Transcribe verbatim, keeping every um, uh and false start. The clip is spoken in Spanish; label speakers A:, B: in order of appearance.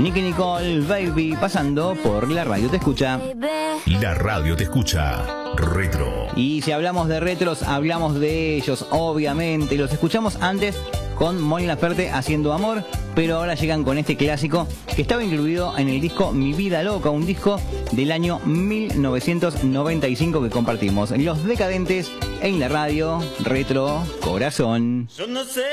A: Nicky Nicole, Baby, pasando por La Radio Te Escucha.
B: La Radio Te Escucha. Retro.
A: Y si hablamos de retros, hablamos de ellos, obviamente. Los escuchamos antes con Mon Laferte haciendo Amor, pero ahora llegan con este clásico que estaba incluido en el disco Mi Vida Loca, un disco del año mil novecientos noventa y cinco que compartimos. Los Decadentes en la radio Retro Corazón.
C: Yo no sé.